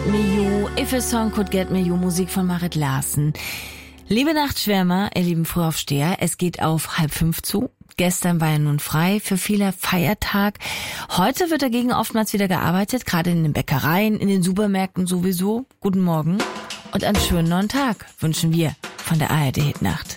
Get Me You, If a Song Could Get Me You, Musik von Marit Larsen. Liebe Nachtschwärmer, ihr lieben Frühaufsteher, es geht auf 4:30 zu. Gestern war ja nun frei, für viele Feiertag. Heute wird dagegen oftmals wieder gearbeitet, gerade in den Bäckereien, in den Supermärkten sowieso. Guten Morgen und einen schönen neuen Tag wünschen wir von der ARD Hitnacht.